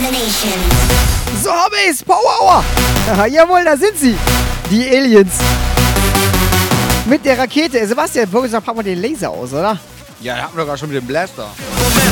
So hab ich's. Power Hour. Aha, jawohl, da sind sie. Die Aliens. Mit der Rakete. Sebastian, packen wir den Laser aus, oder? Ja, da haben wir doch gar schon mit dem Blaster.